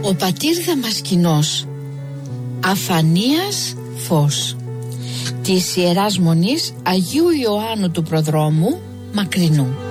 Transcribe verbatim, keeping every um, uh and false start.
Ο πατήρ Δαμασκηνός, Αφανίας Φως, της Ιεράς Μονής Αγίου Ιωάννου του Προδρόμου Μακρινού.